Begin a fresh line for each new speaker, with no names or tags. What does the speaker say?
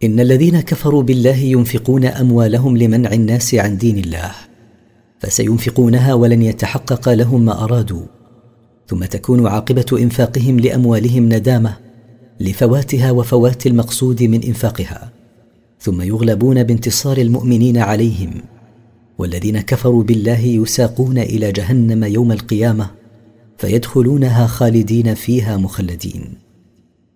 إن الذين كفروا بالله ينفقون أموالهم لمنع الناس عن دين الله، فسينفقونها ولن يتحقق لهم ما أرادوا، ثم تكون عاقبة إنفاقهم لأموالهم ندامة لفواتها وفوات المقصود من إنفاقها، ثم يغلبون بانتصار المؤمنين عليهم، والذين كفروا بالله يساقون إلى جهنم يوم القيامة فيدخلونها خالدين فيها مخلدين.